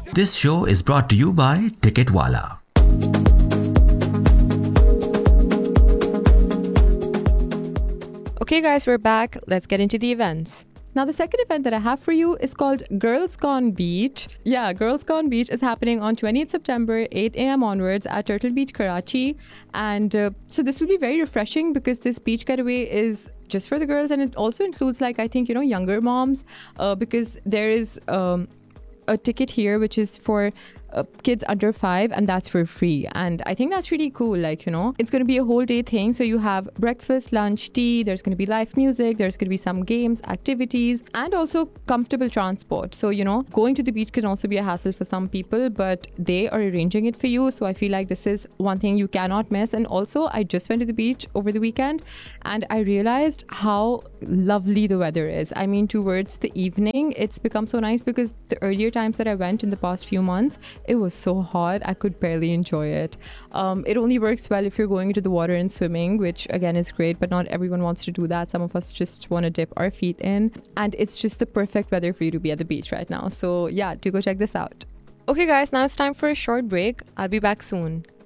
This show is brought to you by Ticketwala. Okay guys, we're back. Let's get into the events. Now, the second event that I have for you is called Girls Gone Beach. Yeah, Girls Gone Beach is happening on 20th September, 8 a.m. onwards at Turtle Beach, Karachi. And so this will be very refreshing because this beach getaway is just for the girls, and it also includes, like, I think, younger moms, because there is a ticket here which is for kids under 5, and that's for free. And I think that's really cool. It's going to be a whole day thing. So you have breakfast, lunch, tea, there's going to be live music, there's going to be some games, activities, and also comfortable transport. So going to the beach can also be a hassle for some people, but they are arranging it for you. So I feel like this is one thing you cannot miss. And also, I just went to the beach over the weekend and I realized how lovely the weather is. I mean, towards the evening it's become so nice, because the earlier times that I went in the past few months, it was so hot I could barely enjoy it. It only works well if you're going into the water and swimming, which again is great, but not everyone wants to do that. Some of us just want to dip our feet in, and it's just the perfect weather for you to be at the beach right now. So yeah, do go check this out. Okay guys, now it's time for a short break. I'll be back soon.